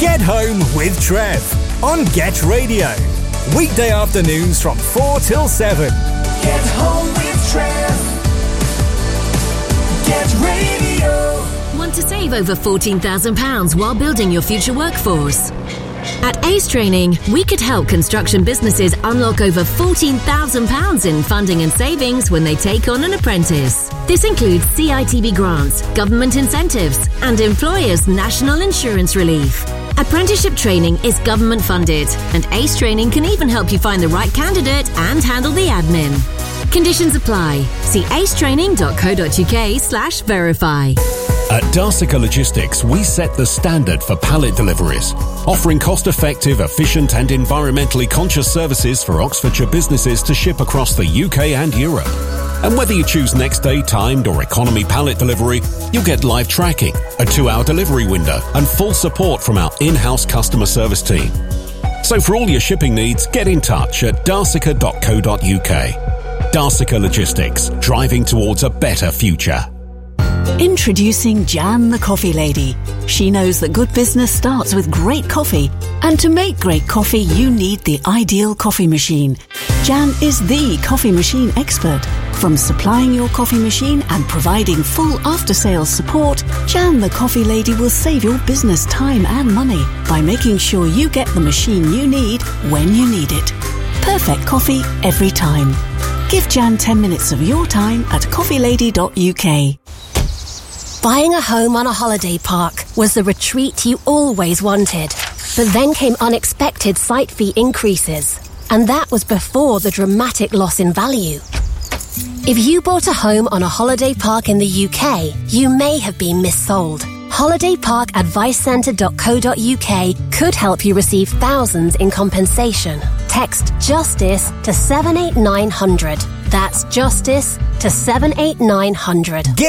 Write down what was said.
Get Home with Trev on Get Radio. Weekday afternoons from 4 till 7. Get Home with Trev. Get Radio. Want to save over £14,000 while building your future workforce? At Ace Training, we could help construction businesses unlock over £14,000 in funding and savings when they take on an apprentice. This includes CITB grants, government incentives, and employers' national insurance relief. Apprenticeship training is government funded, and Ace Training can even help you find the right candidate and handle the admin. Conditions apply. See acetraining.co.uk/verify. At Darsica Logistics, we set the standard for pallet deliveries, offering cost-effective, efficient and environmentally conscious services for Oxfordshire businesses to ship across the UK and Europe. And whether you choose next-day timed or economy pallet delivery, you'll get live tracking, a 2-hour delivery window and full support from our in-house customer service team. So for all your shipping needs, get in touch at darsica.co.uk. Darsica Logistics, driving towards a better future. Introducing Jan the Coffee Lady. She knows that good business starts with great coffee. And to make great coffee, you need the ideal coffee machine. Jan is the coffee machine expert. From supplying your coffee machine and providing full after-sales support, Jan the Coffee Lady will save your business time and money by making sure you get the machine you need when you need it. Perfect coffee every time. Give Jan 10 minutes of your time at coffeelady.uk. Buying a home on a holiday park was the retreat you always wanted. But then came unexpected site fee increases. And that was before the dramatic loss in value. If you bought a home on a holiday park in the UK, you may have been missold. holidayparkadvicecentre.co.uk could help you receive thousands in compensation. Text JUSTICE to 78900. That's JUSTICE to 78900.